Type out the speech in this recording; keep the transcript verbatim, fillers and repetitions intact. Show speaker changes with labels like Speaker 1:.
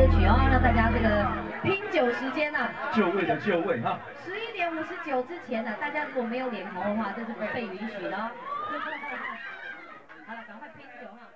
Speaker 1: 曲哦，让大家这个拼酒时间呢、啊，
Speaker 2: 就位的就位哈。
Speaker 1: 十一点五十九之前呢、啊，大家如果没有脸红的话，这是不被允许的哦。好了，赶快拼酒哈。